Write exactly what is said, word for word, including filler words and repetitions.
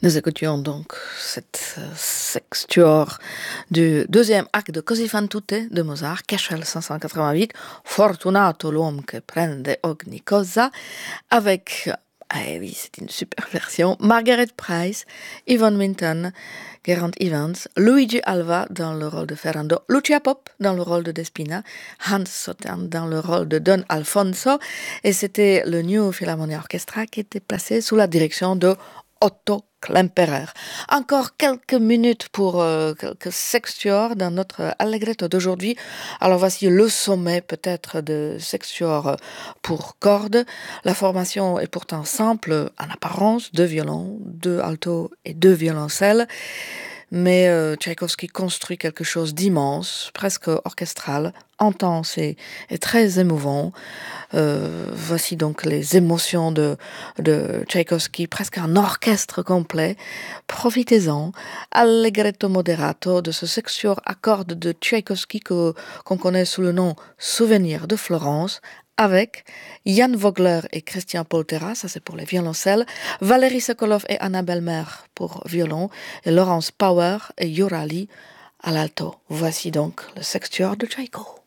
Nous écoutions donc cette euh, sextuor du deuxième acte de Così fan tutte de Mozart, Köchel cinq cent quatre-vingt-huit, Fortunato l'uomo che prende ogni cosa, avec, eh oui, c'est une super version, Margaret Price, Yvonne Minton, Geraint Evans, Luigi Alva dans le rôle de Ferrando, Lucia Pop dans le rôle de Despina, Hans Sothern dans le rôle de Don Alfonso, et c'était le New Philharmonia Orchestra qui était placé sous la direction de Otto Klemperer. Encore quelques minutes pour euh, quelques sextuors dans notre allegretto d'aujourd'hui. Alors voici le sommet peut-être de sextuor pour cordes. La formation est pourtant simple en apparence, deux violons, deux altos et deux violoncelles. Mais euh, Tchaïkovski construit quelque chose d'immense, presque orchestral, intense et, et très émouvant. Euh, voici donc les émotions de, de Tchaïkovski, presque un orchestre complet. Profitez-en, allegretto moderato de ce sextuor à cordes de Tchaïkovski que, qu'on connaît sous le nom Souvenir de Florence, avec Jan Vogler et Christian Poltera, ça c'est pour les violoncelles, Valérie Sokolov et Anna Belmer pour violon, et Laurence Power et Yurali à l'alto. Voici donc le sextuor de Tchaïkovski.